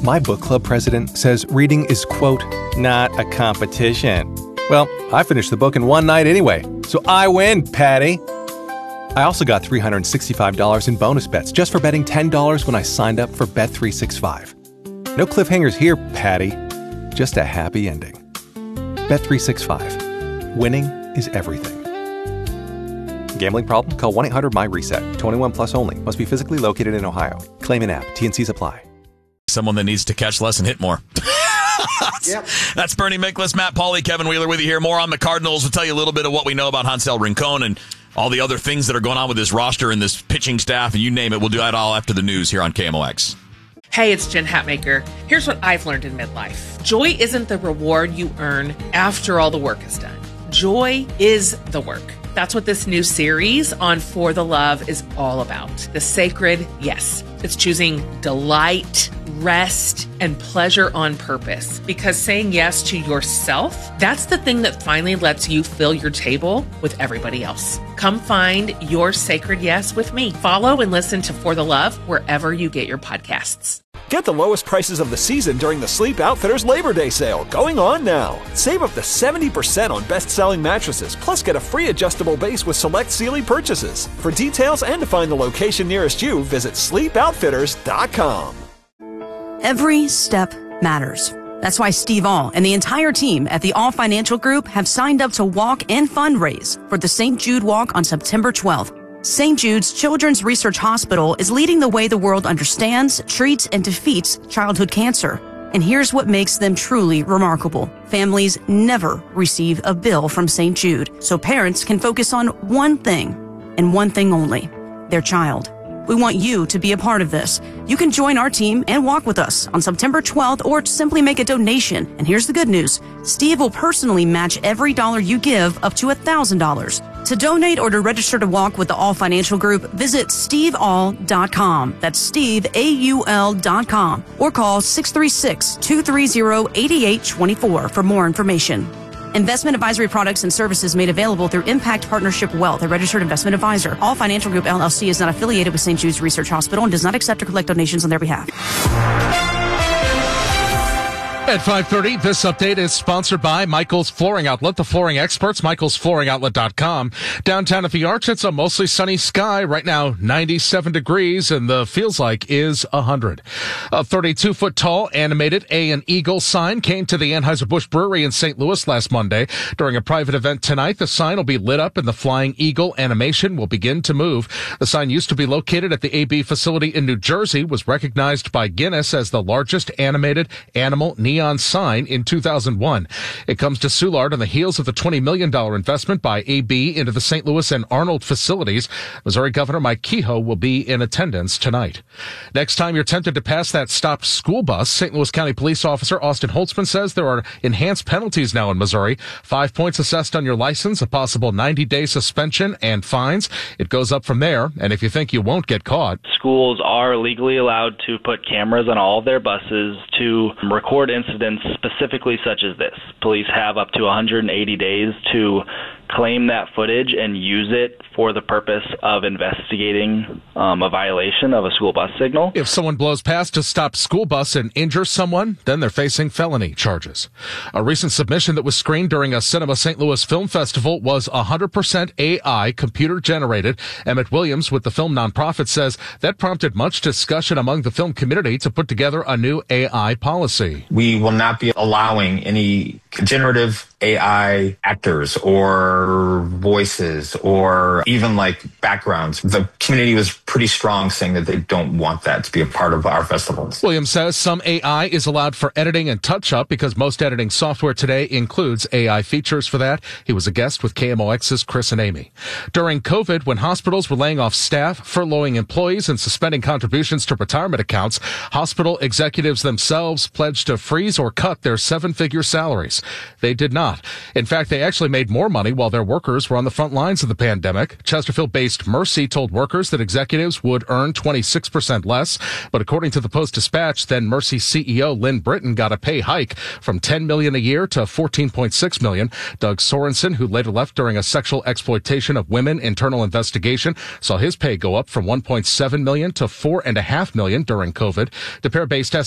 My book club president says reading is, quote, not a competition. Well, I finished the book in one night anyway, so I win, Patty. I also got $365 in bonus bets just for betting $10 when I signed up for Bet365. No cliffhangers here, Patty. Just a happy ending. Bet365. Winning is everything. Gambling problem? Call 1-800-MY-RESET. 21 plus only. Must be physically located in Ohio. Claim in app. T&Cs apply. Someone that needs to catch less and hit more. That's Bernie Miklasz, Matt Pauley, Kevin Wheeler with you here. More on the Cardinals. We'll tell you a little bit of what we know about Hansel Rincon and all the other things that are going on with this roster and this pitching staff, and you name it. We'll do that all after the news here on KMOX. Hey, it's Jen Hatmaker. Here's what I've learned in midlife. Joy isn't the reward you earn after all the work is done. Joy is the work. That's what this new series on For the Love is all about. The sacred yes. It's choosing delight, rest, and pleasure on purpose. Because saying yes to yourself, that's the thing that finally lets you fill your table with everybody else. Come find your sacred yes with me. Follow and listen to For the Love wherever you get your podcasts. Get the lowest prices of the season during the Sleep Outfitters Labor Day sale, going on now. Save up to 70% on best-selling mattresses, plus get a free adjustable base with select Sealy purchases. For details and to find the location nearest you, visit sleepoutfitters.com. Every step matters. That's why Steve All and the entire team at the All Financial Group have signed up to walk and fundraise for the St. Jude Walk on September 12th. St. Jude's Children's Research Hospital is leading the way the world understands, treats, and defeats childhood cancer. And here's what makes them truly remarkable. Families never receive a bill from St. Jude, so parents can focus on one thing, and one thing only, their child. We want you to be a part of this. You can join our team and walk with us on September 12th or simply make a donation. And here's the good news. Steve will personally match every dollar you give up to $1,000. To donate or to register to walk with the All Financial Group, visit steveall.com. That's steveaul.com. Or call 636-230-8824 for more information. Investment advisory products and services made available through Impact Partnership Wealth, a registered investment advisor. All Financial Group LLC is not affiliated with St. Jude's Research Hospital and does not accept or collect donations on their behalf. At 5:30, this update is sponsored by Michael's Flooring Outlet, the flooring experts, michaelsflooringoutlet.com. Downtown at the Arch, it's a mostly sunny sky. Right now, 97 degrees, and the feels like is 100. A 32-foot-tall animated A and Eagle sign came to the Anheuser-Busch Brewery in St. Louis last Monday. During a private event tonight, the sign will be lit up and the Flying Eagle animation will begin to move. The sign used to be located at the AB facility in New Jersey, was recognized by Guinness as the largest animated animal neon sign in 2001. It comes to Soulard on the heels of the $20 million investment by AB into the St. Louis and Arnold facilities. Missouri Governor Mike Kehoe will be in attendance tonight. Next time you're tempted to pass that stopped school bus, St. Louis County Police Officer Austin Holtzman says there are enhanced penalties now in Missouri. 5 points assessed on your license, a possible 90-day suspension, and fines. It goes up from there, and if you think you won't get caught. Schools are legally allowed to put cameras on all of their buses to record incidents specifically such as this. Police have up to 180 days to claim that footage and use it for the purpose of investigating a violation of a school bus signal. If someone blows past a stopped school bus and injures someone, then they're facing felony charges. A recent submission that was screened during a Cinema St. Louis Film Festival was 100% AI, computer-generated. Emmett Williams with the film nonprofit says that prompted much discussion among the film community to put together a new AI policy. We will not be allowing any generative AI actors or voices or even like backgrounds. The community was pretty strong saying that they don't want that to be a part of our festivals. Williams says some AI is allowed for editing and touch-up because most editing software today includes AI features for that. He was a guest with KMOX's Chris and Amy. During COVID, when hospitals were laying off staff, furloughing employees, and suspending contributions to retirement accounts, hospital executives themselves pledged to freeze or cut their seven-figure salaries. They did not. In fact, they actually made more money while their workers were on the front lines of the pandemic. Chesterfield-based Mercy told workers that executives would earn 26% less. But according to the Post-Dispatch, then Mercy CEO Lynn Britton got a pay hike from $10 million a year to $14.6 million. Doug Sorensen, who later left during a sexual exploitation of women internal investigation, saw his pay go up from $1.7 million to $4.5 million during COVID. De Pere-based